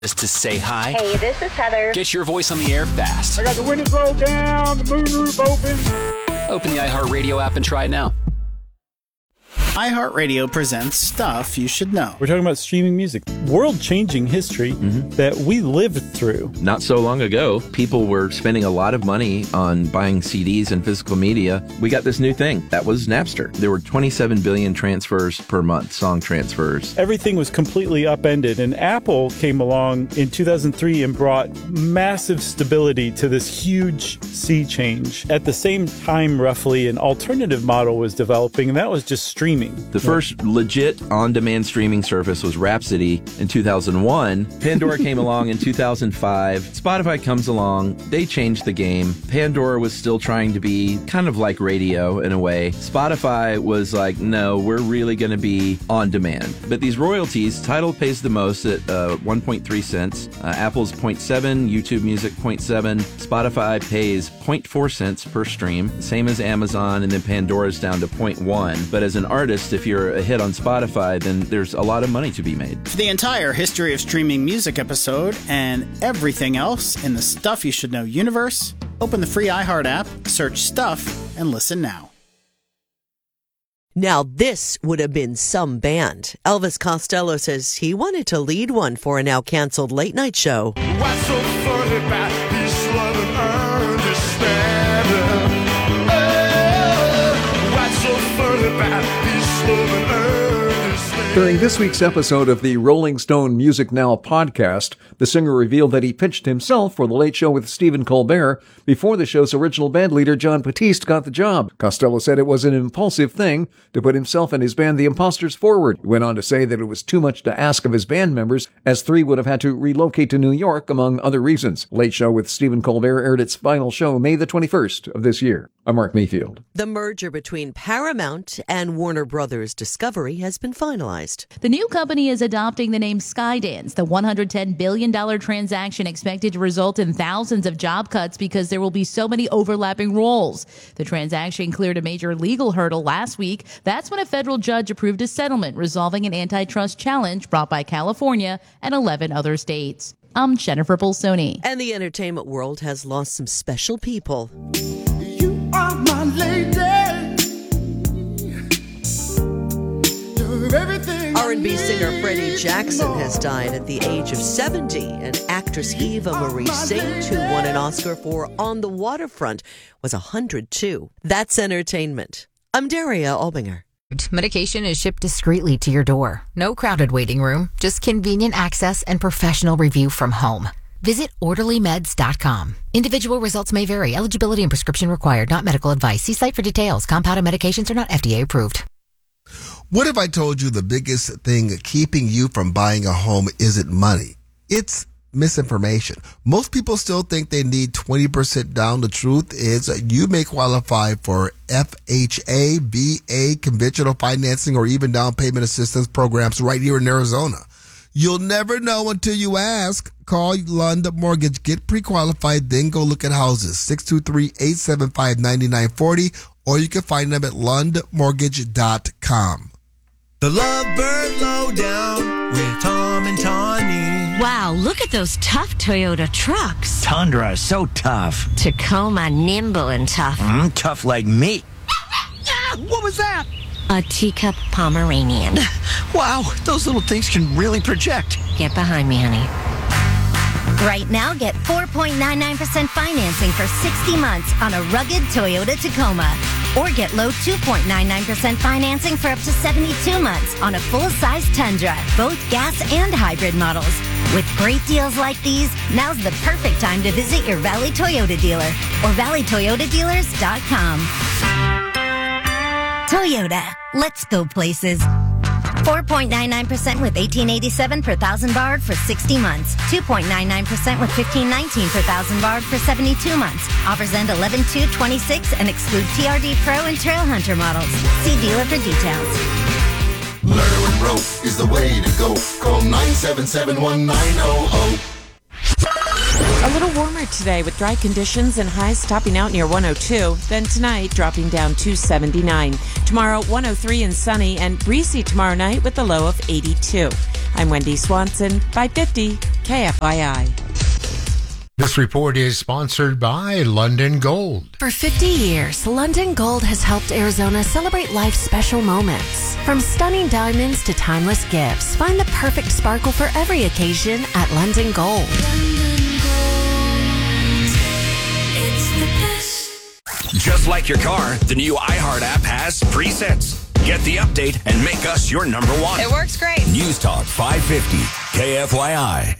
Just to say hi. Hey, this is Heather. Get your voice on the air fast. I got the windows rolled down, the moonroof open. Open the iHeartRadio app and try it now. iHeartRadio presents Stuff You Should Know. We're talking about streaming music, world-changing history that we lived through. Not so long ago, people were spending a lot of money on buying CDs and physical media. We got this new thing. That was Napster. There were 27 billion transfers per month, song transfers. Everything was completely upended, and Apple came along in 2003 and brought massive stability to this huge sea change. At the same time, roughly, an alternative model was developing, and that was just streaming. The first legit on-demand streaming service was Rhapsody in 2001. Pandora came along in 2005. Spotify comes along. They changed the game. Pandora was still trying to be kind of like radio in a way. Spotify was like, no, we're really going to be on demand. But these royalties, Tidal pays the most at 1.3 cents. Apple's 0.7, YouTube Music 0.7. Spotify pays 0.4 cents per stream, same as Amazon, and then Pandora's down to 0.1. But as an artist, if you're a hit on Spotify, then there's a lot of money to be made. For the entire history of streaming music episode and everything else in the Stuff You Should Know universe, open the free iHeart app, search Stuff, and listen now. Now this would have been some band. Elvis Costello says he wanted to lead one for a now canceled late night show. What's so funny about this love and understanding? Oh, what's so funny about this love and understanding? During this week's episode of the Rolling Stone Music Now podcast, the singer revealed that he pitched himself for The Late Show with Stephen Colbert before the show's original bandleader Jon Batiste got the job. Costello said it was an impulsive thing to put himself and his band The Imposters forward. He went on to say that it was too much to ask of his band members, as three would have had to relocate to New York, among other reasons. Late Show with Stephen Colbert aired its final show May the 21st of this year. I'm Mark Mayfield. The merger between Paramount and Warner Brothers Discovery has been finalized. The new company is adopting the name Skydance, the $110 billion transaction expected to result in thousands of job cuts because there will be so many overlapping roles. The transaction cleared a major legal hurdle last week. That's when a federal judge approved a settlement resolving an antitrust challenge brought by California and 11 other states. I'm Jennifer Bolsoni. And the entertainment world has lost some special people. You are my lady. You're everything. R&B singer Freddie Jackson has died at the age of 70, and actress Eva Marie Saint, who won an Oscar for On the Waterfront, was 102. That's entertainment. I'm Daria Albinger. Medication is shipped discreetly to your door. No crowded waiting room, just convenient access and professional review from home. Visit OrderlyMeds.com. Individual results may vary. Eligibility and prescription required. Not medical advice. See site for details. Compounded medications are not FDA approved. What if I told you the biggest thing keeping you from buying a home isn't money? It's misinformation. Most people still think they need 20% down. The truth is you may qualify for FHA, VA, conventional financing, or even down payment assistance programs right here in Arizona. You'll never know until you ask. Call Lund Mortgage, get pre-qualified, then go look at houses. 623-875-9940, or you can find them at lundmortgage.com. The Lovebird Lowdown with Tom and Tawny. Wow, look at those tough Toyota trucks. Tundra, so tough. Tacoma, nimble and tough. Tough like me. What was that? A teacup Pomeranian. Wow, those little things can really project. Get behind me, honey. Right now, get 4.99% financing for 60 months on a rugged Toyota Tacoma. Or get low 2.99% financing for up to 72 months on a full-size Tundra, both gas and hybrid models. With great deals like these, now's the perfect time to visit your Valley Toyota dealer or valleytoyotadealers.com. Toyota, let's go places. 4.99% with $18.87 per thousand barred for 60 months. 2.99% with $15.19 per thousand barred for 72 months. Offers end 11/2/26 and exclude TRD Pro and Trail Hunter models. See dealer for details. Murder and rope is the way to go. Call 977-1900. A little warmer today with dry conditions and highs topping out near 102. Then tonight, dropping down to 79. Tomorrow, 103 and sunny, and breezy tomorrow night with a low of 82. I'm Wendy Swanson, 550. KFYI. This report is sponsored by London Gold. For 50 years, London Gold has helped Arizona celebrate life's special moments. From stunning diamonds to timeless gifts, find the perfect sparkle for every occasion at London Gold. Just like your car, the new iHeart app has presets. Get the update and make us your number one. It works great. News Talk 550, KFYI.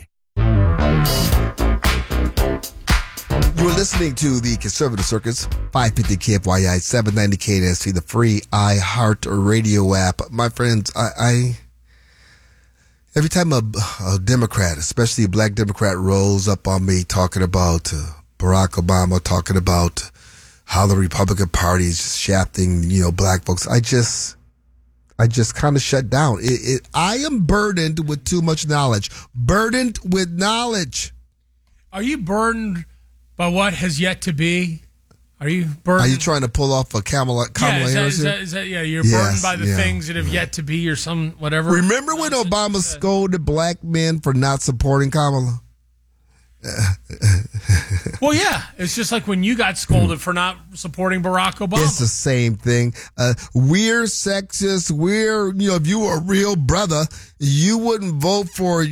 You're listening to the Conservative Circus, 550 KFYI, 790 KNST, the free iHeart Radio app. My friends, I every time a Democrat, especially a black Democrat, rolls up on me talking about Barack Obama, talking about how the Republican Party is just shafting, black folks, I just kind of shut down. I am burdened with too much knowledge. Burdened with knowledge. Are you burdened by what has yet to be? Are you burdened? Are you trying to pull off a Kamala Harris? You're burdened by the things that have yet to be or some whatever. Remember when Obama scolded black men for not supporting Kamala? Well, yeah. It's just like when you got scolded for not supporting Barack Obama. It's the same thing. We're sexist. If you were a real brother, you wouldn't vote for,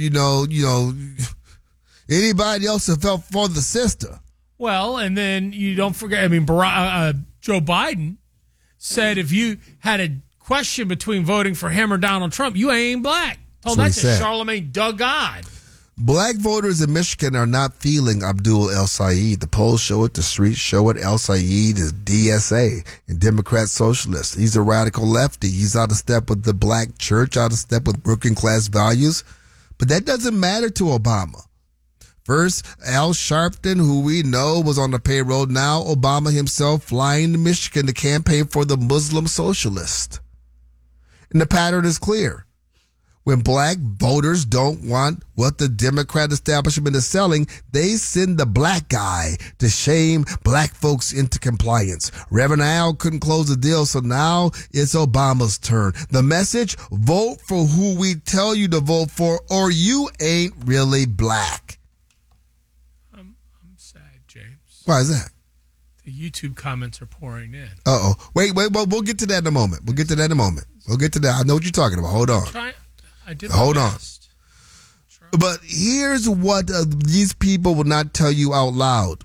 anybody else that felt for the sister. Well, and then you don't forget, Joe Biden said if you had a question between voting for him or Donald Trump, you ain't black. Told that to Charlamagne Doggod. Black voters in Michigan are not feeling Abdul El Sayed. The polls show it, the streets show it. El Sayed is DSA and Democrat socialist. He's a radical lefty. He's out of step with the black church, out of step with working class values. But that doesn't matter to Obama. First, Al Sharpton, who we know was on the payroll. Now Obama himself flying to Michigan to campaign for the Muslim socialist. And the pattern is clear. When black voters don't want what the Democrat establishment is selling, they send the black guy to shame black folks into compliance. Reverend Al couldn't close the deal, so now it's Obama's turn. The message, vote for who we tell you to vote for, or you ain't really black. I'm sad, James. Why is that? The YouTube comments are pouring in. Uh-oh. Wait, we'll get to that in a moment. We'll get to that. I know what you're talking about. Hold on. Hold on. But here's what these people will not tell you out loud.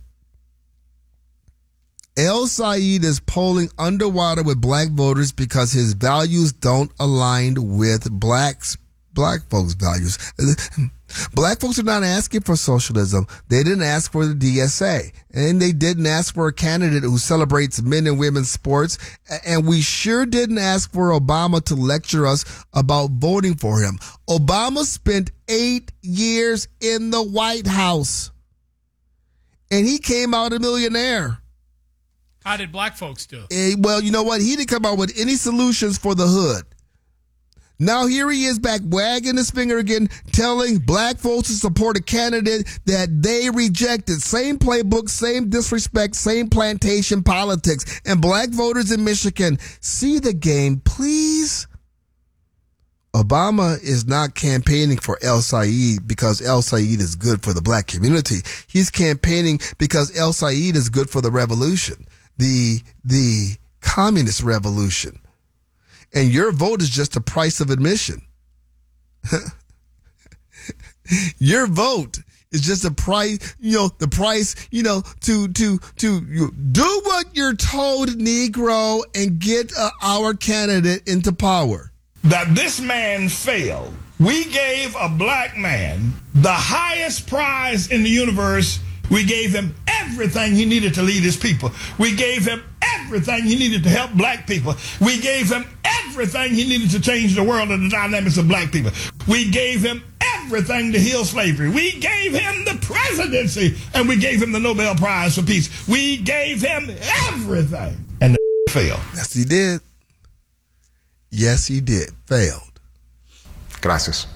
El Sayed is polling underwater with black voters because his values don't align with black folks' values. Black folks are not asking for socialism. They didn't ask for the DSA. And they didn't ask for a candidate who celebrates men and women's sports. And we sure didn't ask for Obama to lecture us about voting for him. Obama spent 8 years in the White House. And he came out a millionaire. How did black folks do? Well, you know what? He didn't come out with any solutions for the hood. Now here he is back wagging his finger again, telling black folks to support a candidate that they rejected. Same playbook, same disrespect, same plantation politics. And black voters in Michigan, see the game, please. Obama is not campaigning for El Sayed because El Sayed is good for the black community. He's campaigning because El Sayed is good for the revolution, the communist revolution. And your vote is just the price of admission. Your vote is just a price, the price, to do what you're told, Negro, and get our candidate into power. That this man failed. We gave a black man the highest prize in the universe. We gave him everything he needed to lead his people. We gave him everything he needed to help black people. We gave him everything he needed to change the world and the dynamics of black people. We gave him everything to heal slavery. We gave him the presidency, and we gave him the Nobel Prize for Peace. We gave him everything, and the failed. Yes, he did. Yes, he did. Failed. Gracias.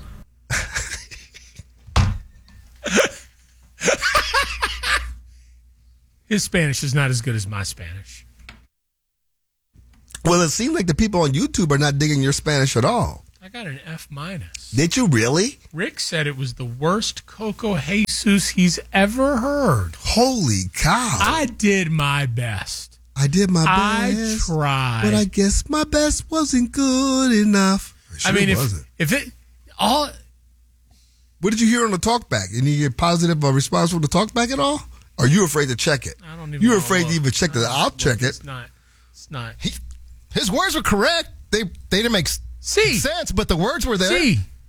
His Spanish is not as good as my Spanish. Well, it seems like the people on YouTube are not digging your Spanish at all. I got an F-. Did you really? Rick said it was the worst Coco Jesus he's ever heard. Holy cow. I did my best. I did my I best. tried. But I guess my best wasn't good enough. I mean, if it all. What did you hear on the talkback? Any get positive response from the talkback at all? Or are you afraid to check it? I don't even. You're afraid to even check that. I'll check it. It's not. It's not. His words were correct. They didn't make sense, but the words were there.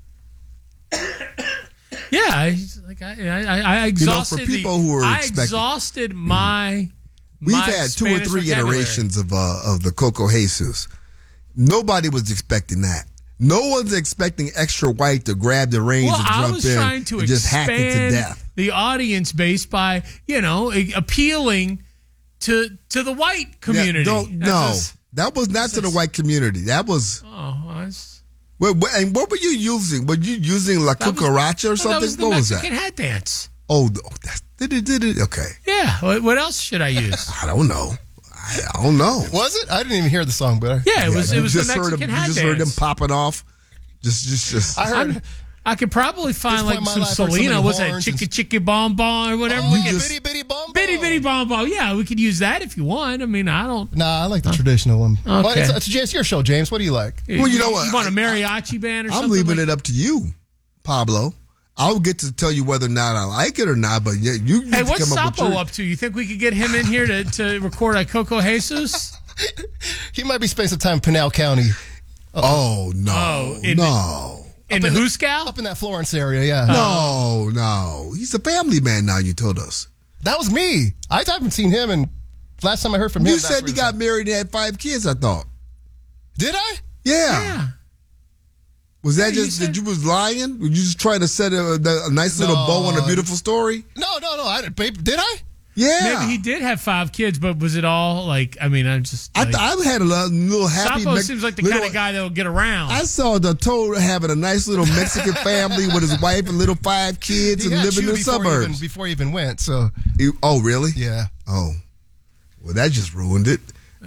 Yeah, I exhausted. For people who are I exhausted my. We've had 2 or 3 iterations of the Coco Jesus. Nobody was expecting that. No one's expecting Extra White to grab the reins and jump in. I was trying to and just hack it to death. The audience base by appealing to the white community. That was not to the white community. That was. And what were you using? Were you using La Cucaracha or something? That was the Mexican hat dance. Oh, did it? Okay. Yeah. What else should I use? I don't know. Was it? I didn't even hear the song, but it was the Mexican hat dance. You just heard them popping off. Just. I heard. I could probably find like some Selena. Was that Chicka Bomb Bomb or whatever? Bitty Bitty Bomb Bomb. Bitty Bitty Bomb Bomb. Yeah, we could use that if you want. I mean, I don't. Nah, I like the traditional one. Okay. Well, it's your show, James. What do you like? Well, you know what? You want a mariachi band or something? I'm leaving it up to you, Pablo. I'll get to tell you whether or not I like it or not, but you Hey, what's Sapo up to? You think we could get him in here to record a Coco Jesus? He might be spending some time in Pinal County. Oh, no. No. In the Hooskow? Up in that Florence area, yeah. No. He's a family man now, you told us. That was me. I haven't seen him, and last time I heard from him. You said he got married and had 5 kids, I thought. Did I? Yeah. Was that just that you was lying? Were you just trying to set a nice little bow on a beautiful story? No. Did I? Yeah. Maybe he did have 5 kids, but was it all like, I mean, I'm just. Like, I've had a little happy. Sapo seems like the kind of guy that will get around. I saw the Toad having a nice little Mexican family with his wife and little 5 kids and living in the suburbs. Before he even went, so. Oh, really? Yeah. Oh. Well, that just ruined it.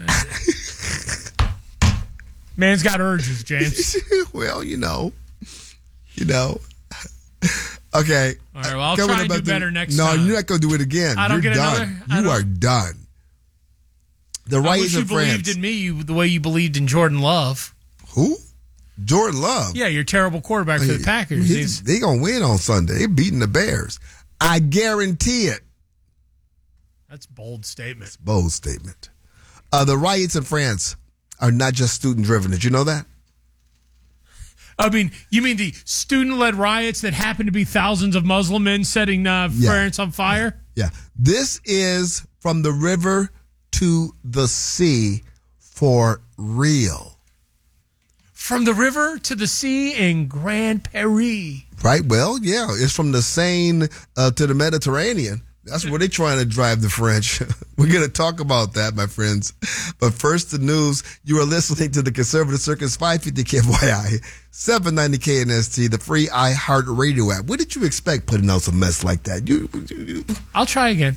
Man's got urges, James. Well, you know. Okay. All right, well, I'll try and do better next time. No, you're not going to do it again. I don't You're get done. another? You are done. The Riots of France. I wish you believed in me the way you believed in Jordan Love. Who? Jordan Love? Yeah, your terrible quarterback for the Packers. They're going to win on Sunday. They're beating the Bears. I guarantee it. That's a bold statement. It's a bold statement. The riots in France are not just student-driven. Did you know that? I mean, you mean the student-led riots that happen to be thousands of Muslim men setting France on fire? Yeah. This is from the river to the sea for real. From the river to the sea in Grand Paris. Right? Well, yeah. It's from the Seine to the Mediterranean. That's where they're trying to drive the French. We're going to talk about that, my friends. But first, the news. You are listening to the Conservative Circus 550 KFYI, 790 KNST, the free iHeart Radio app. What did you expect putting out some mess like that? I'll try again.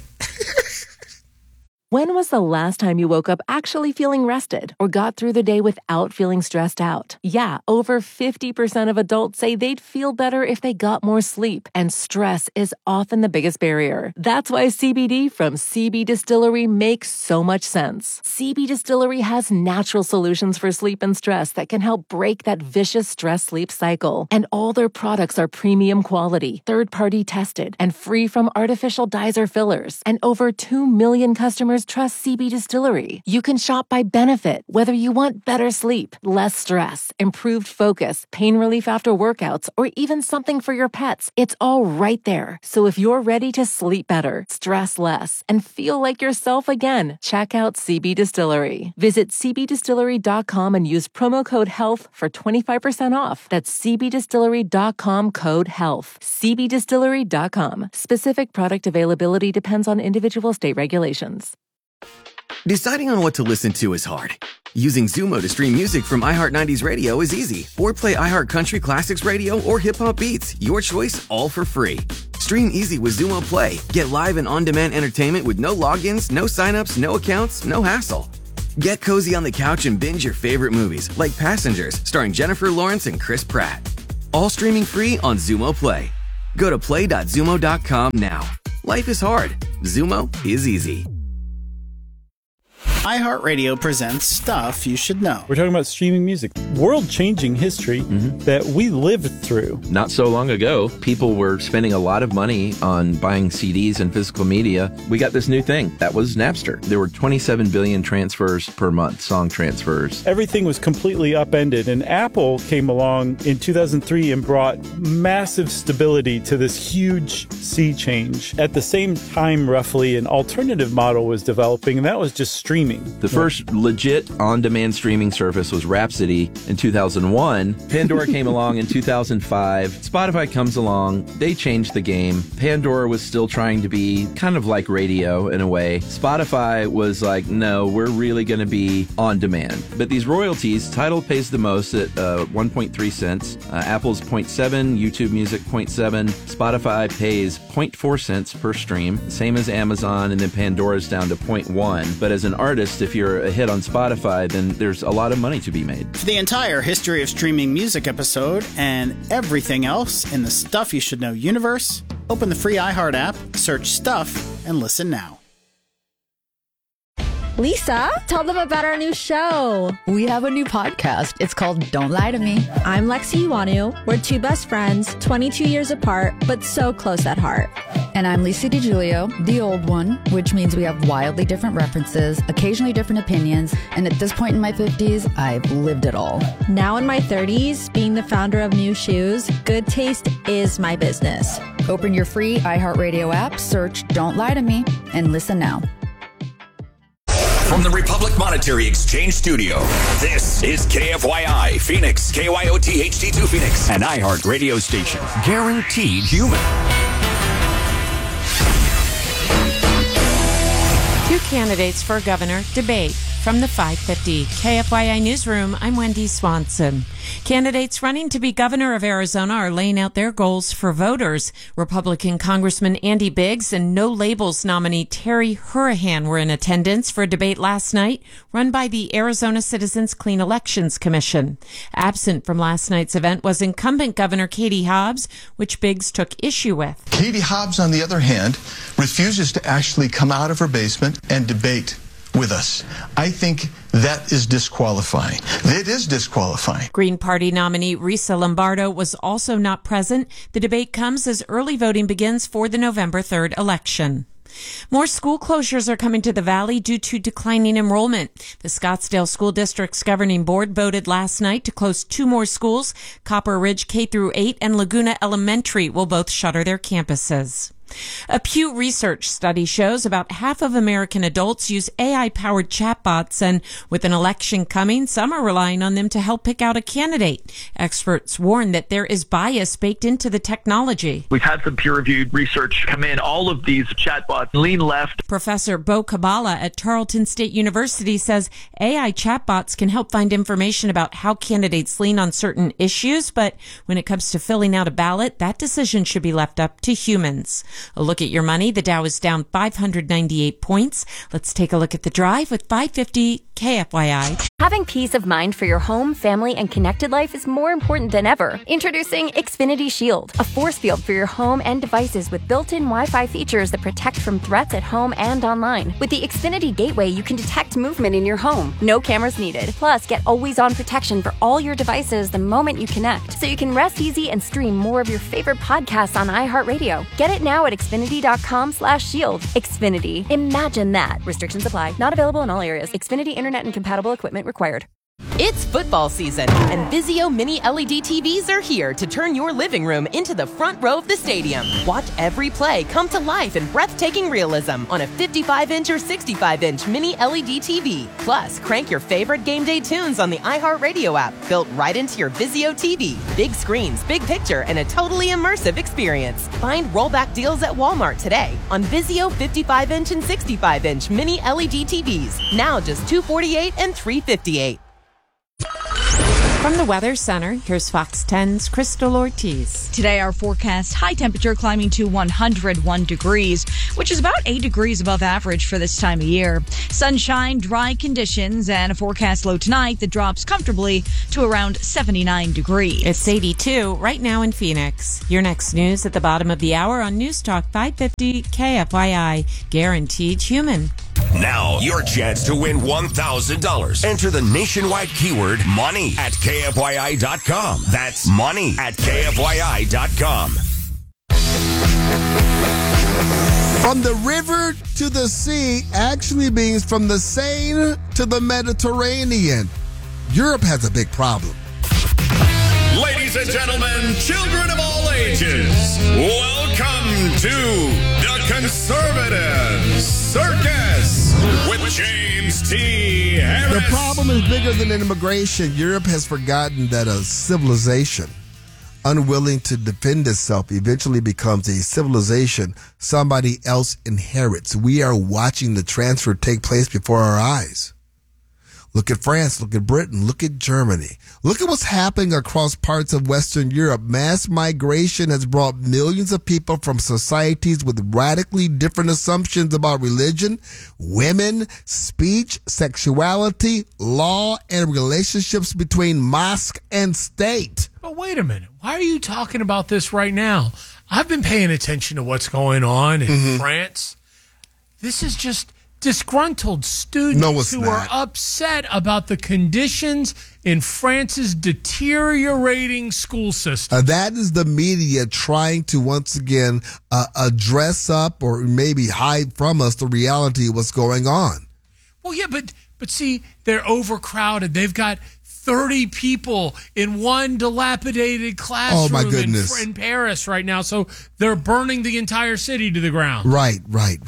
When was the last time you woke up actually feeling rested or got through the day without feeling stressed out? Yeah, over 50% of adults say they'd feel better if they got more sleep, and stress is often the biggest barrier. That's why CBD from CB Distillery makes so much sense. CB Distillery has natural solutions for sleep and stress that can help break that vicious stress-sleep cycle. And all their products are premium quality, third-party tested, and free from artificial dyes or fillers. And over 2 million customers trust CB Distillery. You can shop by benefit, whether you want better sleep, less stress, improved focus, pain relief after workouts, or even something for your pets. It's all right there. So if you're ready to sleep better, stress less, and feel like yourself again, check out CB Distillery. Visit cbdistillery.com and use promo code HEALTH for 25% off. That's cbdistillery.com, code HEALTH. cbdistillery.com. Specific product availability depends on individual state regulations. Deciding on what to listen to is hard. Using Zumo to stream music from iHeart 90s Radio is easy. Or play iHeart Country Classics Radio or Hip Hop Beats. Your choice, all for free. Stream easy with Zumo Play. Get live and on-demand entertainment with no logins, no signups, no accounts, no hassle. Get cozy on the couch and binge your favorite movies, like Passengers, starring Jennifer Lawrence and Chris Pratt. All streaming free on Xumo Play. Go to play.xumo.com now. Life is hard. Xumo is easy. iHeartRadio presents Stuff You Should Know. We're talking about streaming music, world-changing history that we lived through. Not so long ago, people were spending a lot of money on buying CDs and physical media. We got this new thing. That was Napster. There were 27 billion transfers per month, song transfers. Everything was completely upended, and Apple came along in 2003 and brought massive stability to this huge sea change. At the same time, roughly, an alternative model was developing, and that was just streaming. The first legit on-demand streaming service was Rhapsody in 2001. Pandora came along in 2005. Spotify comes along. They changed the game. Pandora was still trying to be kind of like radio in a way. Spotify was like, no, we're really going to be on demand. But these royalties, Tidal pays the most at 1.3 cents. Apple's 0.7, YouTube Music 0.7. Spotify pays 0.4 cents per stream, same as Amazon, and then Pandora's down to 0.1. But as an artist, if you're a hit on Spotify, then there's a lot of money to be made. For the entire History of Streaming Music episode and everything else in the Stuff You Should Know universe, open the free iHeart app, search Stuff, and listen now. Lisa, tell them about our new show. We have a new podcast. It's called Don't Lie to Me. I'm Lexi Iwanu. We're two best friends, 22 years apart, but so close at heart. And I'm Lisa DiGiulio, the old one, which means we have wildly different references, occasionally different opinions, and at this point in my 50s, I've lived it all. Now in my 30s, being the founder of New Shoes, good taste is my business. Open your free iHeartRadio app, search Don't Lie to Me, and listen now. From the Republic Monetary Exchange Studio, this is KFYI Phoenix, KYOT HD2 Phoenix, an iHeart radio station. Guaranteed human. Two candidates for governor debate. From the 550 KFYI Newsroom, I'm Wendy Swanson. Candidates running to be governor of Arizona are laying out their goals for voters. Republican Congressman Andy Biggs and No Labels nominee Terry Hurahan were in attendance for a debate last night run by the Arizona Citizens Clean Elections Commission. Absent from last night's event was incumbent Governor Katie Hobbs, which Biggs took issue with. Katie Hobbs, on the other hand, refuses to actually come out of her basement and debate with us. I think that is disqualifying. It is disqualifying. Green Party nominee Risa Lombardo was also not present. The debate comes as early voting begins for the November 3rd election. More school closures are coming to the Valley due to declining enrollment. The Scottsdale School District's governing board voted last night to close two more schools. Copper Ridge K-8 and Laguna Elementary will both shutter their campuses. A Pew Research study shows about half of American adults use AI-powered chatbots, and with an election coming, some are relying on them to help pick out a candidate. Experts warn that there is bias baked into the technology. We've had some peer-reviewed research come in. All of these chatbots lean left. Professor Bo Kabbalah at Tarleton State University says AI chatbots can help find information about how candidates lean on certain issues, but when it comes to filling out a ballot, that decision should be left up to humans. A look at your money. The Dow is down 598 points. Let's take a look at the drive with 550 KFYI. Having peace of mind for your home, family, and connected life is more important than ever. Introducing Xfinity Shield, a force field for your home and devices with built-in Wi-Fi features that protect from threats at home and online. With the Xfinity Gateway, you can detect movement in your home. No cameras needed. Plus, get always-on protection for all your devices the moment you connect, so you can rest easy and stream more of your favorite podcasts on iHeartRadio. Get it now at Xfinity.com/shield. Xfinity. Imagine that. Restrictions apply. Not available in all areas. Xfinity Internet and compatible equipment required. It's football season, and Vizio Mini LED TVs are here to turn your living room into the front row of the stadium. Watch every play come to life in breathtaking realism on a 55-inch or 65-inch Mini LED TV. Plus, crank your favorite game day tunes on the iHeartRadio app, built right into your Vizio TV. Big screens, big picture, and a totally immersive experience. Find rollback deals at Walmart today on Vizio 55-inch and 65-inch Mini LED TVs. Now just $248 and $358. From the Weather Center, here's Fox 10's Crystal Ortiz. Today, our forecast, high temperature climbing to 101 degrees, which is about 8 degrees above average for this time of year. Sunshine, dry conditions, and a forecast low tonight that drops comfortably to around 79 degrees. It's 82 right now in Phoenix. Your next news at the bottom of the hour on News Talk 550 KFYI. Guaranteed human. Now, your chance to win $1,000. Enter the nationwide keyword money at KFYI.com. That's money at KFYI.com. From the river to the sea actually means from the Seine to the Mediterranean. Europe has a big problem. Ladies and gentlemen, children of all ages, welcome to the Conservative Circus with James T. Harris. The problem is bigger than immigration. Europe has forgotten that a civilization unwilling to defend itself eventually becomes a civilization somebody else inherits. We are watching the transfer take place before our eyes. Look at France, look at Britain, look at Germany. Look at what's happening across parts of Western Europe. Mass migration has brought millions of people from societies with radically different assumptions about religion, women, speech, sexuality, law, and relationships between mosque and state. But wait a minute. Why are you talking about this right now? I've been paying attention to what's going on in France. This is just disgruntled students who are upset about the conditions in France's deteriorating school system. That is the media trying to once again dress up or maybe hide from us the reality of what's going on. Well, yeah, but see, they're overcrowded. They've got 30 people in one dilapidated classroom in Paris right now. So they're burning the entire city to the ground. Right.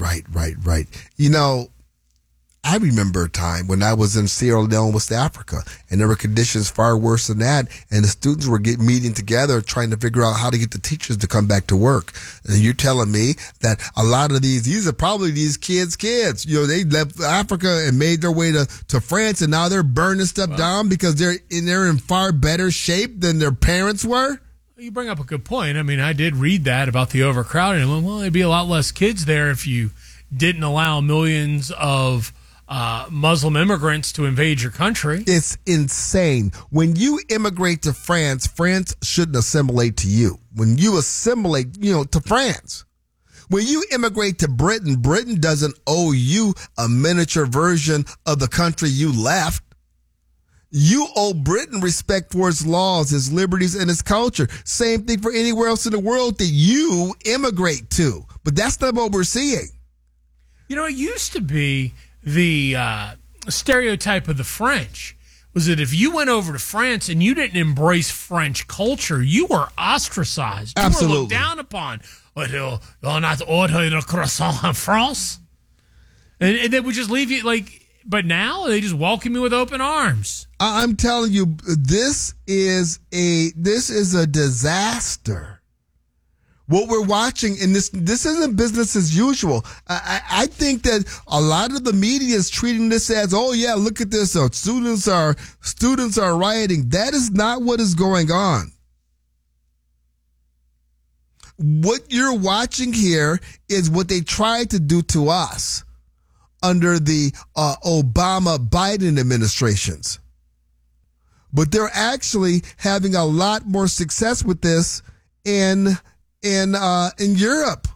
You know, I remember a time when I was in Sierra Leone, West Africa, and there were conditions far worse than that, and the students were meeting together trying to figure out how to get the teachers to come back to work. And you're telling me that a lot of these are probably these kids. You know, they left Africa and made their way to France, and now they're burning stuff down because they're in far better shape than their parents were? You bring up a good point. I mean, I did read that about the overcrowding. Well, there'd be a lot less kids there if you didn't allow millions of Muslim immigrants to invade your country. It's insane. When you immigrate to France, France shouldn't assimilate to you. When you assimilate, to France. When you immigrate to Britain, Britain doesn't owe you a miniature version of the country you left. You owe Britain respect for its laws, its liberties, and its culture. Same thing for anywhere else in the world that you immigrate to. But that's not what we're seeing. You know, it used to be the stereotype of the French was that if you went over to France and you didn't embrace French culture, you were ostracized. Absolutely. You were looked down upon. On not order de croissant en France. And they would just leave you but now they just welcome you with open arms. I'm telling you, this is a disaster. What we're watching in this isn't business as usual. I think that a lot of the media is treating this as, oh yeah, look at this. Students are rioting. That is not what is going on. What you're watching here is what they tried to do to us under the Obama-Biden administrations. But they're actually having a lot more success with this in Europe.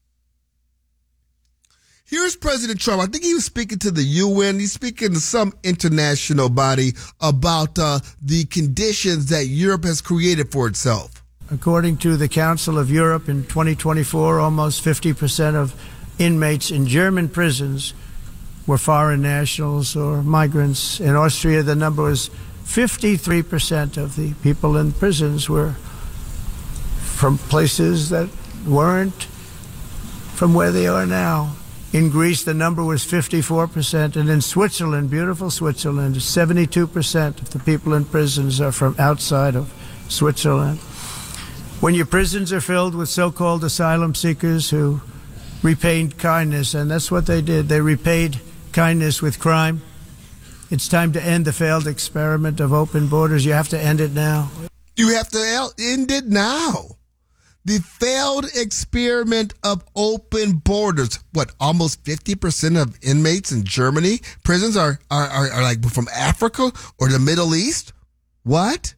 Here's President Trump. I think he was speaking to the UN. He's speaking to some international body about the conditions that Europe has created for itself. According to the Council of Europe, in 2024, almost 50% of inmates in German prisons were foreign nationals or migrants. In Austria, the number was 53% of the people in prisons were from places that weren't from where they are now. In Greece, the number was 54%, and in Switzerland, beautiful Switzerland, 72% of the people in prisons are from outside of Switzerland. When your prisons are filled with so-called asylum seekers who repaid kindness, and that's what they did, they repaid kindness with crime, It's time to end the failed experiment of open borders. You have to end it now. You have to end it now. The failed experiment of open borders. What, almost 50% of inmates in Germany prisons are like from Africa or the Middle East? What?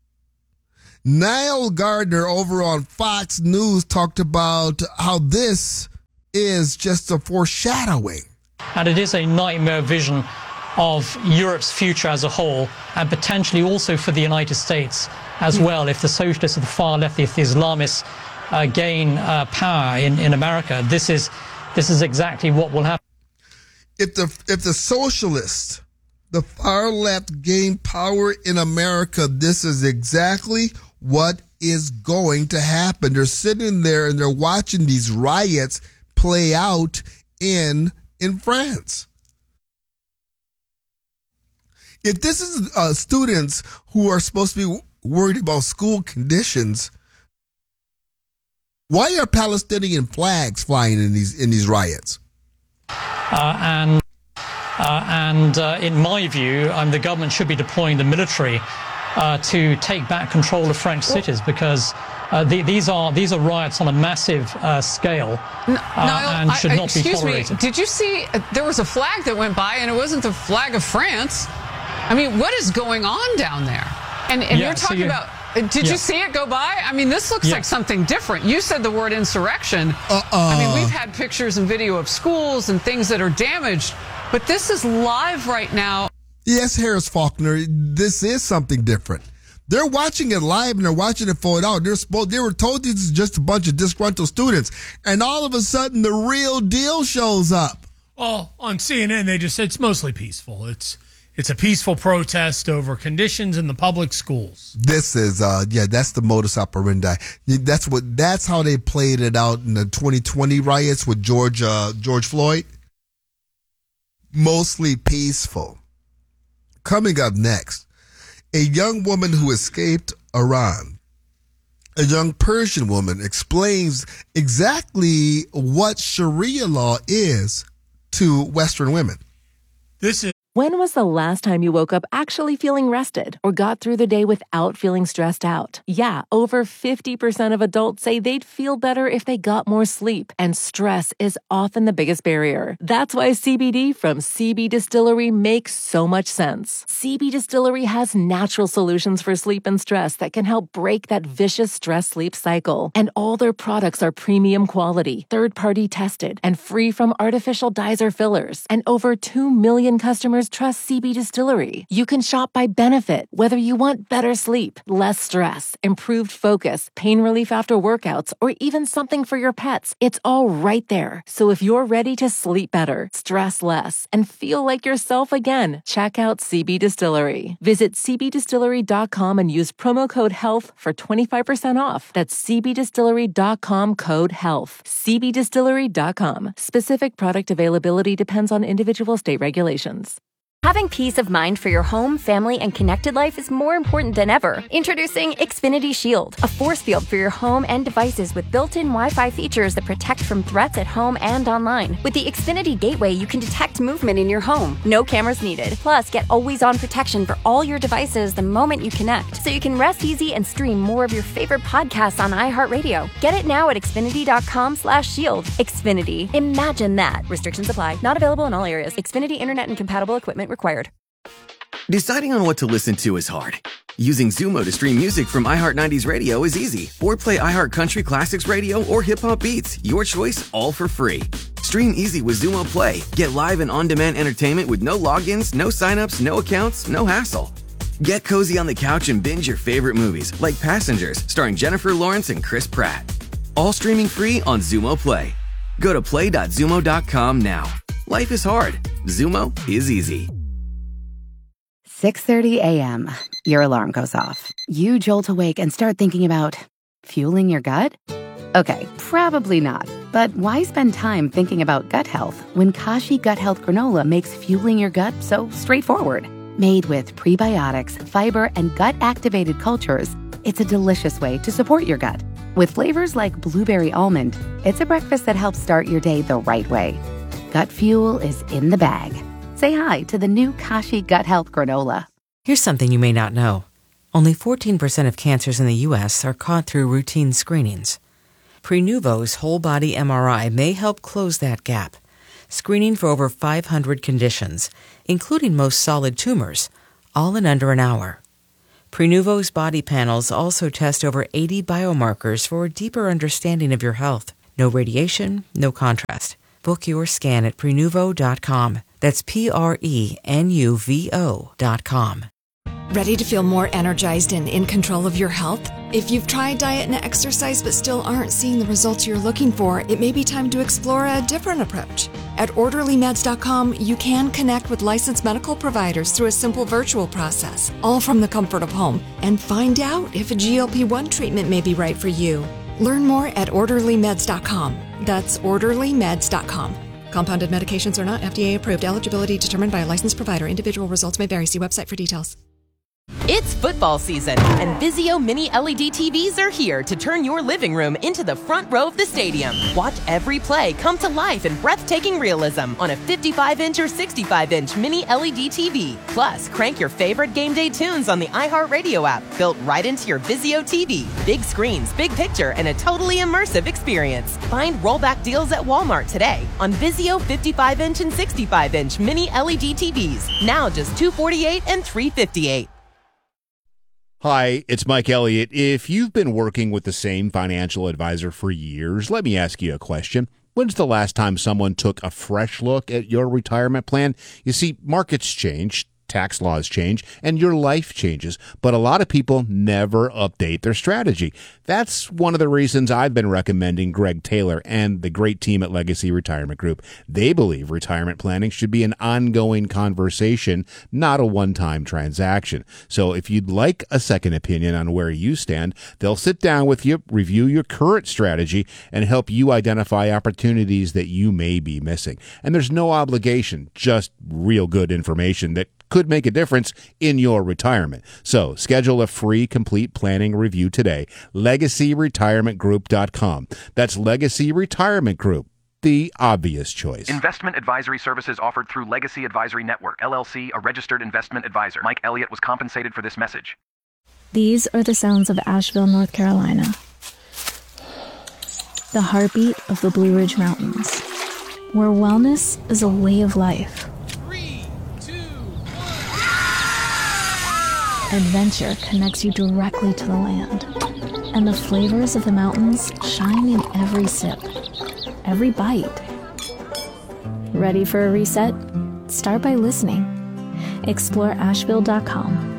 Niall Gardner over on Fox News talked about how this is just a foreshadowing. And it is a nightmare vision of Europe's future as a whole, and potentially also for the United States as well. If the socialists of the far left, if the Islamists gain power in America, this is exactly what will happen. If the socialists, the far left, gain power in America, this is exactly what is going to happen. They're sitting there and they're watching these riots play out in France. If this is students who are supposed to be worried about school conditions, why are Palestinian flags flying in these riots? And in my view, the government should be deploying the military to take back control of French cities, because these are riots on a massive scale and should not be tolerated. Excuse me, did you see there was a flag that went by and it wasn't the flag of France? I mean, what is going on down there? And you're talking about, did you see it go by? I mean, this looks like something different. You said the word insurrection. I mean, we've had pictures and video of schools and things that are damaged, but this is live right now. Yes, Harris Faulkner, this is something different. They're watching it live and they're watching it fold out. They were told this is just a bunch of disgruntled students, and all of a sudden the real deal shows up. Well, on CNN, they just said it's mostly peaceful. It's a peaceful protest over conditions in the public schools. This is, that's the modus operandi. That's how they played it out in the 2020 riots with George Floyd. Mostly peaceful. Coming up next, a young woman who escaped Iran, a young Persian woman, explains exactly what Sharia law is to Western women. When was the last time you woke up actually feeling rested or got through the day without feeling stressed out? Yeah, over 50% of adults say they'd feel better if they got more sleep, and stress is often the biggest barrier. That's why CBD from CB Distillery makes so much sense. CB Distillery has natural solutions for sleep and stress that can help break that vicious stress-sleep cycle. And all their products are premium quality, third-party tested, and free from artificial dyes or fillers. And over 2 million customers trust CB Distillery. You can shop by benefit, whether you want better sleep, less stress, improved focus, pain relief after workouts, or even something for your pets. It's all right there. So if you're ready to sleep better, stress less, and feel like yourself again, check out CB Distillery. Visit cbdistillery.com and use promo code HEALTH for 25% off. That's cbdistillery.com, code HEALTH. cbdistillery.com. Specific product availability depends on individual state regulations. Having peace of mind for your home, family, and connected life is more important than ever. Introducing Xfinity Shield, a force field for your home and devices with built-in Wi-Fi features that protect from threats at home and online. With the Xfinity Gateway, you can detect movement in your home. No cameras needed. Plus, get always-on protection for all your devices the moment you connect, so you can rest easy and stream more of your favorite podcasts on iHeartRadio. Get it now at Xfinity.com/shield. Xfinity. Imagine that. Restrictions apply. Not available in all areas. Xfinity Internet and compatible equipment required. Deciding on what to listen to is hard. Using Zumo to stream music from iHeart90s Radio is easy. Or play iHeart Country Classics Radio or Hip Hop Beats. Your choice, all for free. Stream easy with Zumo Play. Get live and on-demand entertainment with no logins, no signups, no accounts, no hassle. Get cozy on the couch and binge your favorite movies, like Passengers, starring Jennifer Lawrence and Chris Pratt. All streaming free on Zumo Play. Go to play.zumo.com now. Life is hard. Zumo is easy. 6:30 a.m. Your alarm goes off. You jolt awake and start thinking about fueling your gut? Okay, probably not. But why spend time thinking about gut health when Kashi Gut Health Granola makes fueling your gut so straightforward? Made with prebiotics, fiber, and gut-activated cultures, it's a delicious way to support your gut. With flavors like blueberry almond, it's a breakfast that helps start your day the right way. Gut fuel is in the bag. Say hi to the new Kashi Gut Health Granola. Here's something you may not know. Only 14% of cancers in the U.S. are caught through routine screenings. Prenuvo's whole-body MRI may help close that gap, screening for over 500 conditions, including most solid tumors, all in under an hour. Prenuvo's body panels also test over 80 biomarkers for a deeper understanding of your health. No radiation, no contrast. Book your scan at Prenuvo.com. That's Prenuvo.com. Ready to feel more energized and in control of your health? If you've tried diet and exercise but still aren't seeing the results you're looking for, it may be time to explore a different approach. At OrderlyMeds.com, you can connect with licensed medical providers through a simple virtual process, all from the comfort of home, and find out if a GLP-1 treatment may be right for you. Learn more at OrderlyMeds.com. That's OrderlyMeds.com. Compounded medications are not FDA approved. Eligibility determined by a licensed provider. Individual results may vary. See website for details. It's football season, and Vizio Mini LED TVs are here to turn your living room into the front row of the stadium. Watch every play come to life in breathtaking realism on a 55-inch or 65-inch Mini LED TV. Plus, crank your favorite game day tunes on the iHeartRadio app, built right into your Vizio TV. Big screens, big picture, and a totally immersive experience. Find rollback deals at Walmart today on Vizio 55-inch and 65-inch Mini LED TVs. Now just $248 and $358. Hi, it's Mike Elliott. If you've been working with the same financial advisor for years, let me ask you a question. When's the last time someone took a fresh look at your retirement plan? You see, markets change, tax laws change, and your life changes, but a lot of people never update their strategy. That's one of the reasons I've been recommending Greg Taylor and the great team at Legacy Retirement Group. They believe retirement planning should be an ongoing conversation, not a one-time transaction. So if you'd like a second opinion on where you stand, they'll sit down with you, review your current strategy, and help you identify opportunities that you may be missing. And there's no obligation, just real good information that could make a difference in your retirement. So schedule a free complete planning review today. LegacyRetirementGroup.com. That's Legacy Retirement Group, the obvious choice. Investment advisory services offered through Legacy Advisory Network, LLC, a registered investment advisor. Mike Elliott was compensated for this message. These are the sounds of Asheville, North Carolina. The heartbeat of the Blue Ridge Mountains, where wellness is a way of life. Adventure connects you directly to the land, and the flavors of the mountains shine in every sip, every bite. Ready for a reset? Start by listening. Explore Asheville.com.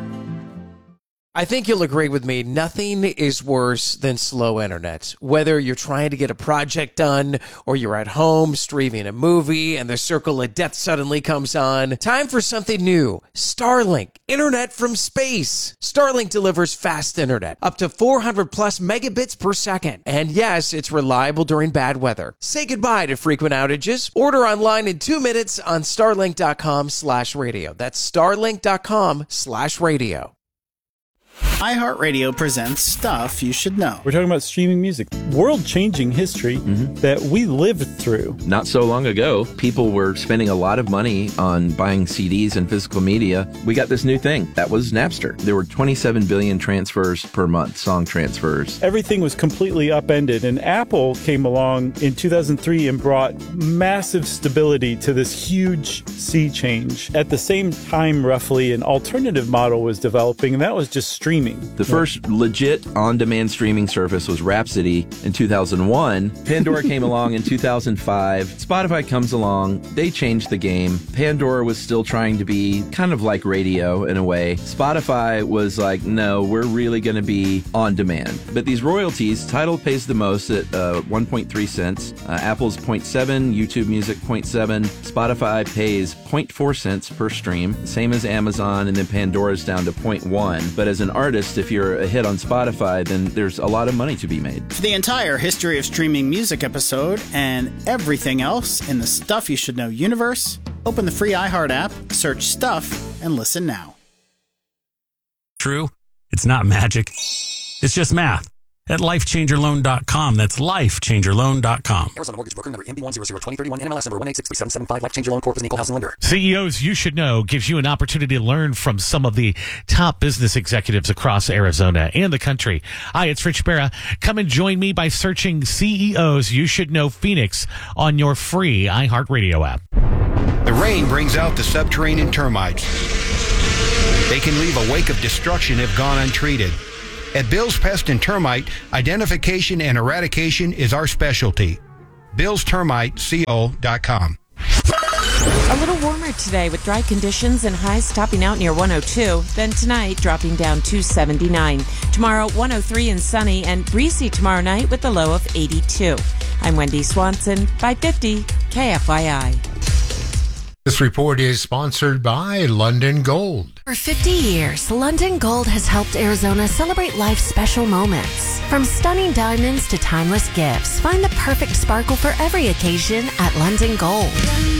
I think you'll agree with me, nothing is worse than slow internet. Whether you're trying to get a project done or you're at home streaming a movie and the circle of death suddenly comes on, time for something new. Starlink, internet from space. Starlink delivers fast internet, up to 400 plus megabits per second. And yes, it's reliable during bad weather. Say goodbye to frequent outages. Order online in 2 minutes on starlink.com/radio. That's starlink.com/radio. iHeartRadio presents Stuff You Should Know. We're talking about streaming music, world-changing history that we lived through. Not so long ago, people were spending a lot of money on buying CDs and physical media. We got this new thing. That was Napster. There were 27 billion transfers per month, song transfers. Everything was completely upended, and Apple came along in 2003 and brought massive stability to this huge sea change. At the same time, roughly, an alternative model was developing, and that was just streaming. The first legit on-demand streaming service was Rhapsody in 2001. Pandora came along in 2005. Spotify comes along. They changed the game. Pandora was still trying to be kind of like radio in a way. Spotify was like, no, we're really going to be on demand. But these royalties, Tidal pays the most at 1.3 cents. Apple's 0.7, YouTube Music 0.7. Spotify pays 0.4 cents per stream, same as Amazon, and then Pandora's down to 0.1. But as an artist, if you're a hit on Spotify, then there's a lot of money to be made. For the entire History of Streaming Music episode and everything else in the Stuff You Should Know universe, open the free iHeart app, search Stuff, and listen now. True, it's not magic. It's just math. at lifechangerloan.com. That's lifechangerloan.com. Arizona Mortgage Broker number MB1002031, NMLS number 1863775. Life Changer Loan Corp is an equal housing lender. CEOs You Should Know gives you an opportunity to learn from some of the top business executives across Arizona and the country. Hi, it's Rich Barra. Come and join me by searching CEOs You Should Know Phoenix on your free iHeartRadio app. The rain brings out the subterranean termites. They can leave a wake of destruction if gone untreated. At Bill's Pest and Termite, identification and eradication is our specialty. BillsTermiteCO.com. A little warmer today with dry conditions and highs topping out near 102. Then tonight, dropping down to 79. Tomorrow, 103 and sunny and breezy tomorrow night with a low of 82. I'm Wendy Swanson, 550 KFYI. This report is sponsored by London Gold. For 50 years, London Gold has helped Arizona celebrate life's special moments. From stunning diamonds to timeless gifts, find the perfect sparkle for every occasion at London Gold.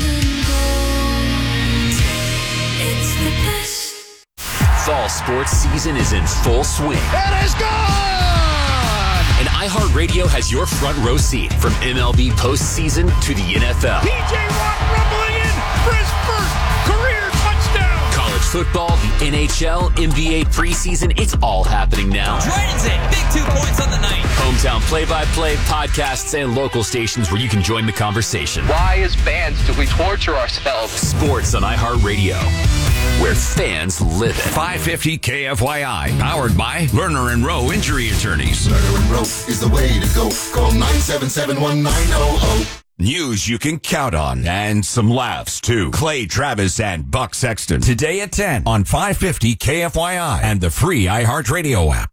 It's the best. Fall sports season is in full swing. It is gone! And iHeartRadio has your front row seat from MLB postseason to the NFL. PJ Watt rumbling in for his first career touchdown. College football, the NHL, NBA preseason, it's all happening now. Dragons in, big 2 points on the night. Hometown play-by-play, podcasts, and local stations where you can join the conversation. Why, as fans, do we torture ourselves? Sports on iHeartRadio, where fans live it. 550 KFYI, powered by Lerner and Rowe Injury Attorneys. Lerner and Rowe is the way to go. Call 977-1900. News you can count on, and some laughs, too. Clay Travis and Buck Sexton. Today at 10 on 550 KFYI and the free iHeartRadio app.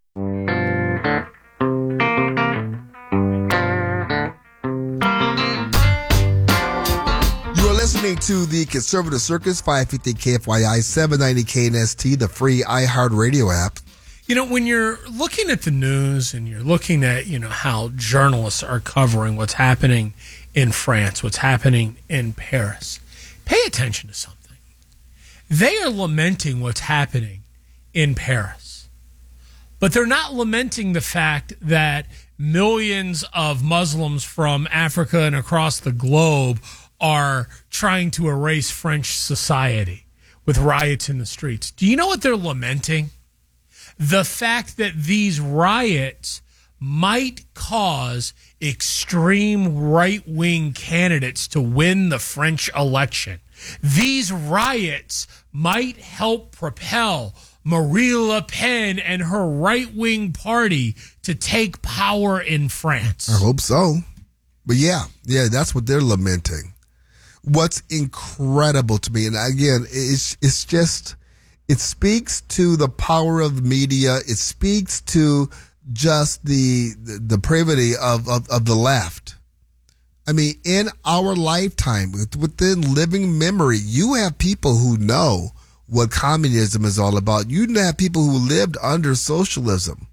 You are listening to the Conservative Circus, 550 KFYI, 790 KNST, the free iHeartRadio app. You know, when you're looking at the news and you're looking at, how journalists are covering what's happening in France, what's happening in Paris, pay attention to something. They are lamenting what's happening in Paris, but they're not lamenting the fact that millions of Muslims from Africa and across the globe are trying to erase French society with riots in the streets. Do you know what they're lamenting? The fact that these riots might cause extreme right-wing candidates to win the French election. These riots might help propel Marine Le Pen and her right-wing party to take power in France. I hope so. But yeah, that's what they're lamenting. What's incredible to me, and again, it's just, it speaks to the power of media. It speaks to just the depravity of the left. I mean, in our lifetime, within living memory, you have people who know what communism is all about. You have people who lived under socialism.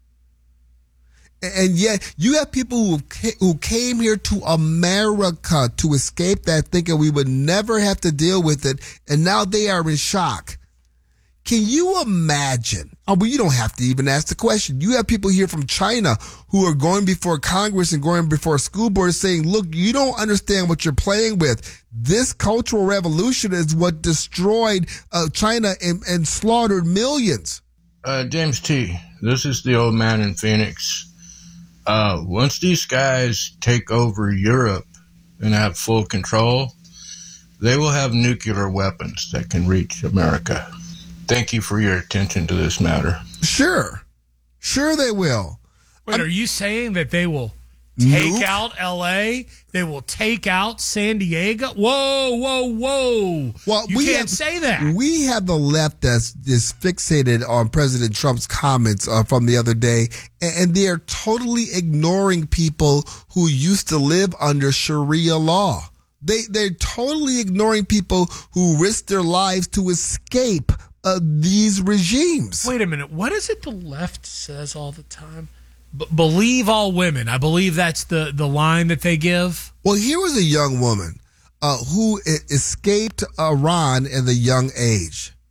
And yet you have people who came here to America to escape that, thinking we would never have to deal with it. And now they are in shock. Can you imagine? Oh, well, you don't have to even ask the question. You have people here from China who are going before Congress and going before school boards saying, look, you don't understand what you're playing with. This cultural revolution is what destroyed China and slaughtered millions. James T., this is the old man in Phoenix. Once these guys take over Europe and have full control, they will have nuclear weapons that can reach America. Thank you for your attention to this matter. Sure they will. Wait, are you saying that they will take out L.A.? They will take out San Diego? Whoa. Well, you can't say that. We have the left that's fixated on President Trump's comments from the other day, and they are totally ignoring people who used to live under Sharia law. They're totally ignoring people who risked their lives to escape these regimes. Wait a minute. What is it the left says all the time? Believe all women. I believe that's the line that they give. Well, here was a young woman who escaped Iran at a young age.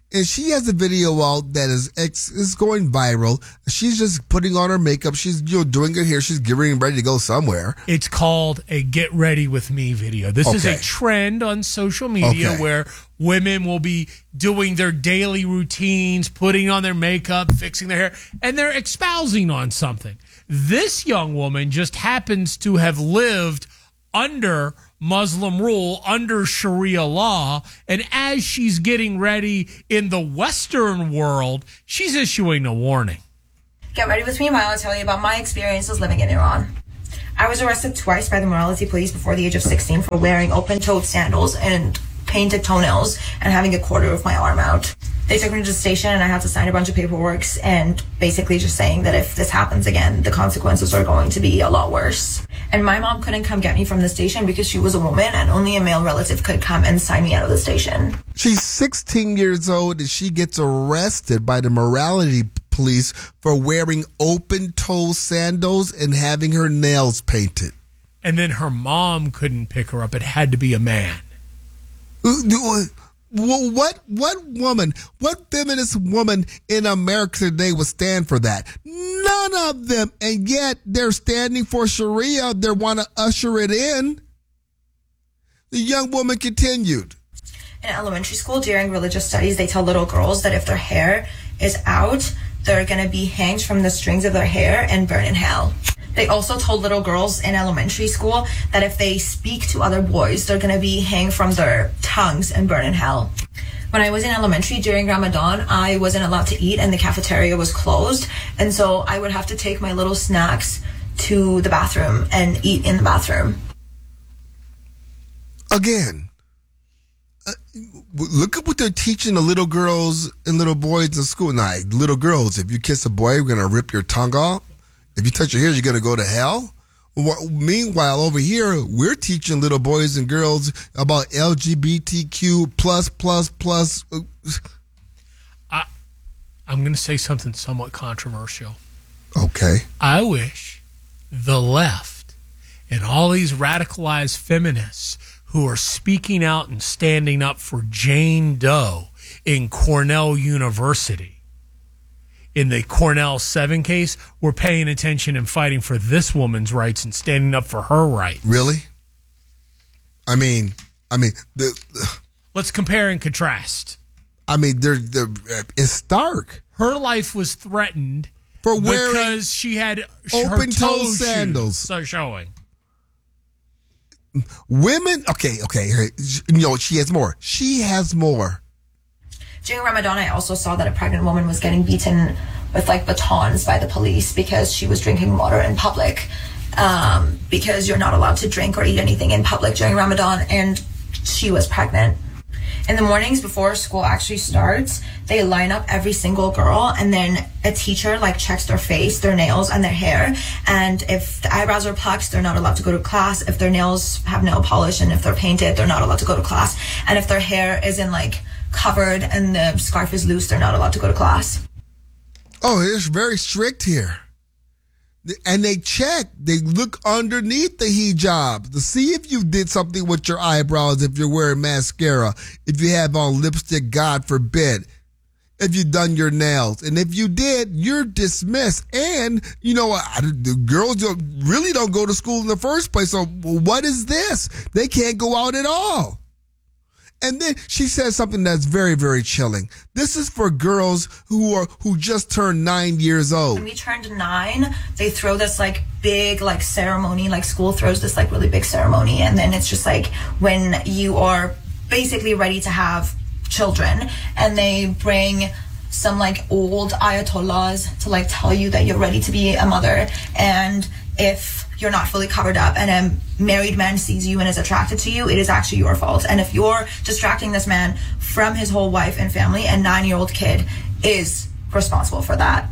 And she has a video out that is going viral. She's just putting on her makeup. She's doing her hair. She's getting ready to go somewhere. It's called a Get Ready With Me video. This is a trend on social media where women will be doing their daily routines, putting on their makeup, fixing their hair, and they're espousing on something. This young woman just happens to have lived under Muslim rule, under Sharia law, and as she's getting ready in the Western world, she's issuing a warning. Get ready with me while I tell you about my experiences living in Iran. I was arrested twice by the morality police before the age of 16 for wearing open-toed sandals and painted toenails and having a quarter of my arm out. They took me to the station and I had to sign a bunch of paperwork and basically just saying that if this happens again, the consequences are going to be a lot worse. And my mom couldn't come get me from the station because she was a woman and only a male relative could come and sign me out of the station. She's 16 years old and she gets arrested by the morality police for wearing open-toe sandals and having her nails painted. And then her mom couldn't pick her up. It had to be a man. What woman, what feminist woman in America today would stand for that? None of them. And yet they're standing for Sharia. They want to usher it in. The young woman continued. In elementary school, during religious studies, they tell little girls that if their hair is out, they're going to be hanged from the strings of their hair and burn in hell. They also told little girls in elementary school that if they speak to other boys, they're going to be hanged from their tongues and burn in hell. When I was in elementary during Ramadan, I wasn't allowed to eat and the cafeteria was closed. And so I would have to take my little snacks to the bathroom and eat in the bathroom. Again, look at what they're teaching the little girls and little boys in school. Now, little girls, if you kiss a boy, we're going to rip your tongue off. If you touch your hair, you're going to go to hell. Meanwhile, over here, we're teaching little boys and girls about LGBTQ plus. I'm going to say something somewhat controversial. Okay. I wish the left and all these radicalized feminists who are speaking out and standing up for Jane Doe in Cornell University, in the Cornell 7 case, were paying attention and fighting for this woman's rights and standing up for her rights. Really? I mean, let's compare and contrast. I mean, it's stark. Her life was threatened for wearing because she had open-toe sandals showing. Women, okay. She has more. She has more. During Ramadan, I also saw that a pregnant woman was getting beaten with batons by the police because she was drinking water in public, because you're not allowed to drink or eat anything in public during Ramadan, and she was pregnant. In the mornings before school actually starts, they line up every single girl, and then a teacher checks their face, their nails, and their hair. And if the eyebrows are plucked, they're not allowed to go to class. If their nails have nail polish and if they're painted, they're not allowed to go to class. And if their hair isn't covered and the scarf is loose, they're not allowed to go to class. Oh, it's very strict here. And they look underneath the hijab to see if you did something with your eyebrows, if you're wearing mascara, if you have on lipstick, God forbid, if you've done your nails. And if you did, you're dismissed. And, the girls don't go to school in the first place. So what is this? They can't go out at all. And then she says something that's very, very chilling. This is for girls who just turned 9 years old. When we turned 9, they throw this big ceremony, school throws this really big ceremony, and then it's just when you are basically ready to have children, and they bring some old ayatollahs to tell you that you're ready to be a mother, and if you're not fully covered up and a married man sees you and is attracted to you, it is actually your fault. And if you're distracting this man from his whole wife and family, a 9-year-old kid is responsible for that.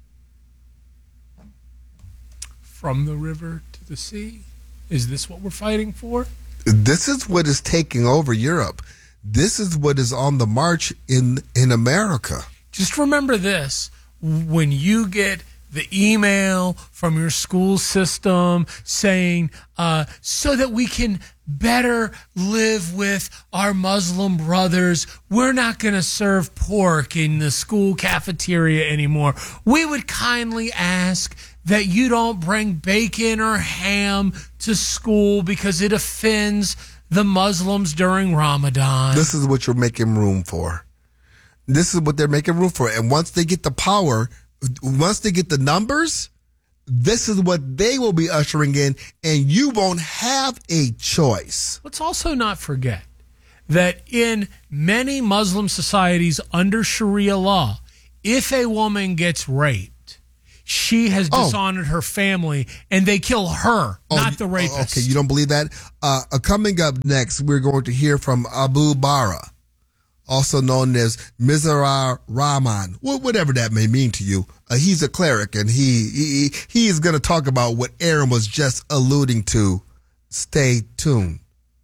From the river to the sea? Is this what we're fighting for? This is what is taking over Europe. This is what is on the march in America. Just remember this. When you get the email from your school system saying, so that we can better live with our Muslim brothers, we're not going to serve pork in the school cafeteria anymore. We would kindly ask that you don't bring bacon or ham to school because it offends the Muslims during Ramadan. This is what you're making room for. This is what they're making room for. And once they get the power, once they get the numbers, this is what they will be ushering in, and you won't have a choice. Let's also not forget that in many Muslim societies under Sharia law, if a woman gets raped, she has dishonored her family, and they kill her, not the rapist. Okay, you don't believe that? Coming up next, we're going to hear from Abu Bara, also known as Mizar Rahman, whatever that may mean to you. He's a cleric, and he is going to talk about what Aaron was just alluding to. Stay tuned.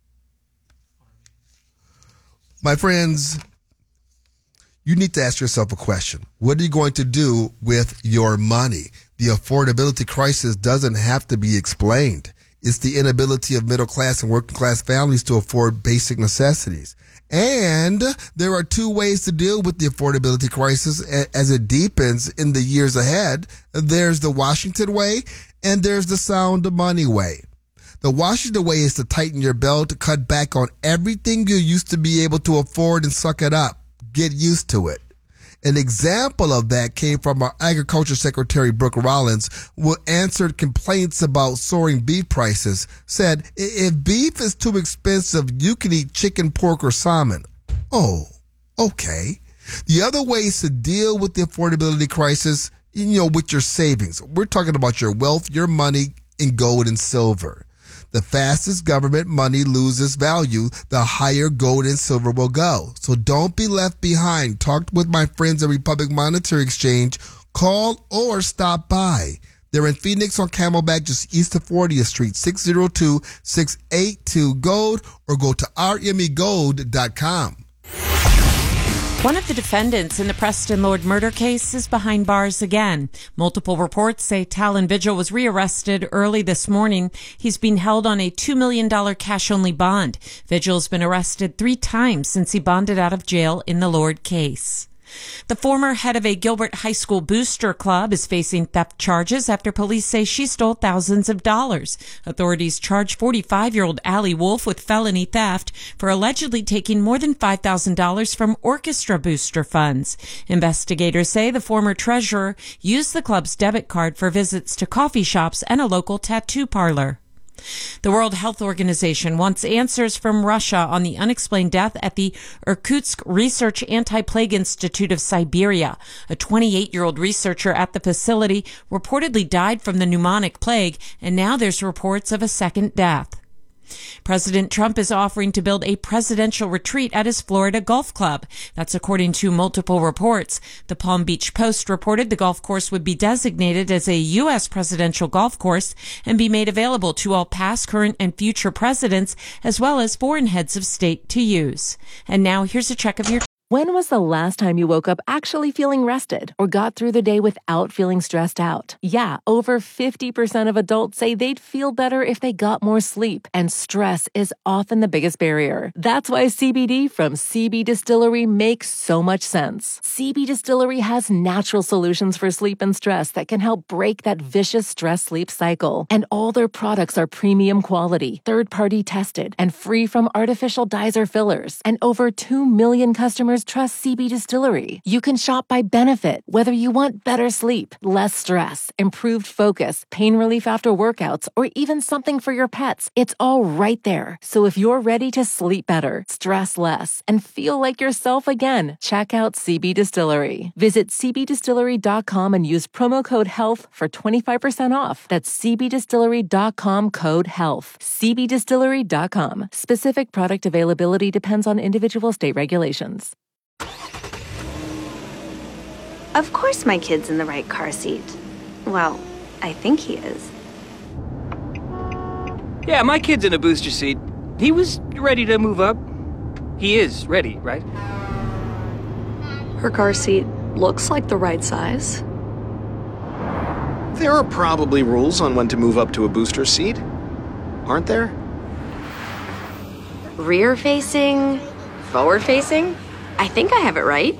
My friends, you need to ask yourself a question. What are you going to do with your money? The affordability crisis doesn't have to be explained. It's the inability of middle class and working class families to afford basic necessities. And there are two ways to deal with the affordability crisis as it deepens in the years ahead. There's the Washington way, and there's the sound money way. The Washington way is to tighten your belt, to cut back on everything you used to be able to afford and suck it up. Get used to it. An example of that came from our Agriculture Secretary, Brooke Rollins, who answered complaints about soaring beef prices, said, if beef is too expensive, you can eat chicken, pork, or salmon. Oh, okay. The other ways to deal with the affordability crisis, with your savings. We're talking about your wealth, your money in gold and silver. The fastest government money loses value, the higher gold and silver will go. So don't be left behind. Talk with my friends at Republic Monetary Exchange. Call or stop by. They're in Phoenix on Camelback, just east of 40th Street, 602-682-GOLD, or go to rmegold.com. One of the defendants in the Preston Lord murder case is behind bars again. Multiple reports say Talon Vigil was rearrested early this morning. He's been held on a $2 million cash-only bond. Vigil's been arrested 3 times since he bonded out of jail in the Lord case. The former head of a Gilbert High School booster club is facing theft charges after police say she stole thousands of dollars. Authorities charge 45-year-old Allie Wolf with felony theft for allegedly taking more than $5,000 from orchestra booster funds. Investigators say the former treasurer used the club's debit card for visits to coffee shops and a local tattoo parlor. The World Health Organization wants answers from Russia on the unexplained death at the Irkutsk Research Anti-Plague Institute of Siberia. A 28-year-old researcher at the facility reportedly died from the pneumonic plague, and now there's reports of a second death. President Trump is offering to build a presidential retreat at his Florida golf club. That's according to multiple reports. The Palm Beach Post reported the golf course would be designated as a U.S. presidential golf course and be made available to all past, current, and future presidents, as well as foreign heads of state to use. And now here's a check of your... When was the last time you woke up actually feeling rested or got through the day without feeling stressed out? Yeah, over 50% of adults say they'd feel better if they got more sleep, and stress is often the biggest barrier. That's why CBD from CB Distillery makes so much sense. CB Distillery has natural solutions for sleep and stress that can help break that vicious stress-sleep cycle. And all their products are premium quality, third-party tested, and free from artificial dyes or fillers. And over 2 million customers trust CB Distillery. You can shop by benefit, whether you want better sleep, less stress, improved focus, pain relief after workouts, or even something for your pets. It's all right there. So if you're ready to sleep better, stress less, and feel like yourself again, check out CB Distillery. Visit cbdistillery.com and use promo code HEALTH for 25% off. That's cbdistillery.com, code HEALTH. cbdistillery.com. Specific product availability depends on individual state regulations. Of course my kid's in the right car seat. Well, I think he is. Yeah, my kid's in a booster seat. He was ready to move up. He is ready, right? Her car seat looks like the right size. There are probably rules on when to move up to a booster seat, aren't there? Rear facing, forward facing? I think I have it right.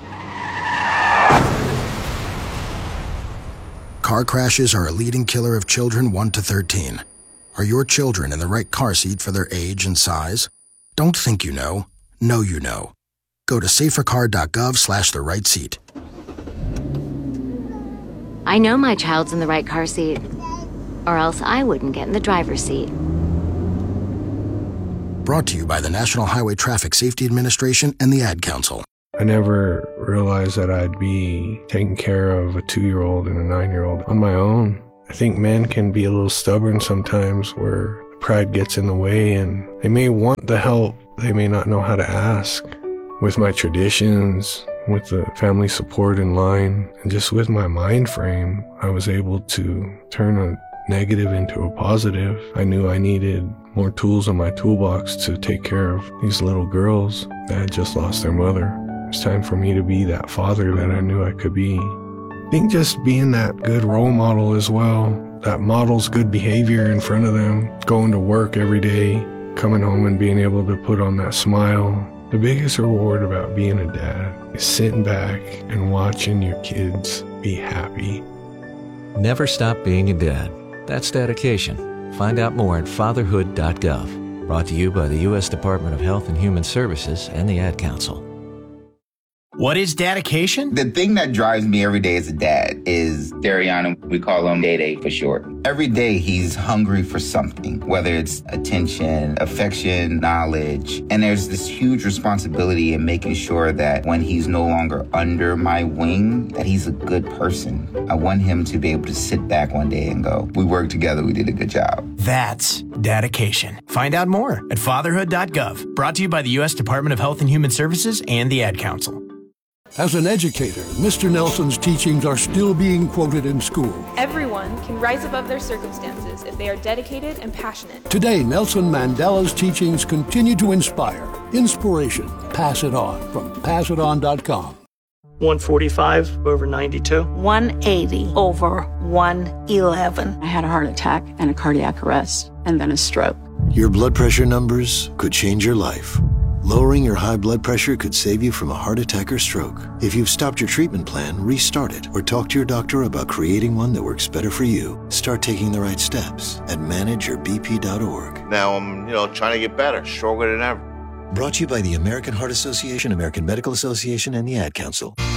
Car crashes are a leading killer of children 1 to 13. Are your children in the right car seat for their age and size? Don't think you know. Know you know. Go to safercar.gov/the-right seat. I know my child's in the right car seat, or else I wouldn't get in the driver's seat. Brought to you by the National Highway Traffic Safety Administration and the Ad Council. I never realized that I'd be taking care of a 2-year-old and a 9-year-old on my own. I think men can be a little stubborn sometimes where pride gets in the way and they may want the help, they may not know how to ask. With my traditions, with the family support in line, and just with my mind frame, I was able to turn a negative into a positive. I knew I needed more tools in my toolbox to take care of these little girls that had just lost their mother. It's time for me to be that father that I knew I could be. I think just being that good role model as well, that models good behavior in front of them, going to work every day, coming home and being able to put on that smile. The biggest reward about being a dad is sitting back and watching your kids be happy. Never stop being a dad. That's dedication. Find out more at fatherhood.gov. Brought to you by the U.S. Department of Health and Human Services and the Ad Council. What is dedication? The thing that drives me every day as a dad is Dariana. We call him Day for short. Every day he's hungry for something, whether it's attention, affection, knowledge. And there's this huge responsibility in making sure that when he's no longer under my wing, that he's a good person. I want him to be able to sit back one day and go, we worked together, we did a good job. That's dedication. Find out more at fatherhood.gov. Brought to you by the U.S. Department of Health and Human Services and the Ad Council. As an educator, Mr. Nelson's teachings are still being quoted in school. Everyone can rise above their circumstances if they are dedicated and passionate. Today, Nelson Mandela's teachings continue to inspire. Inspiration. Pass it on from passiton.com. 145 over 92. 180 over 111. I had a heart attack and a cardiac arrest and then a stroke. Your blood pressure numbers could change your life. Lowering your high blood pressure could save you from a heart attack or stroke. If you've stopped your treatment plan, restart it or talk to your doctor about creating one that works better for you. Start taking the right steps at manageyourbp.org. Now I'm, trying to get better, stronger than ever. Brought to you by the American Heart Association, American Medical Association, and the Ad Council.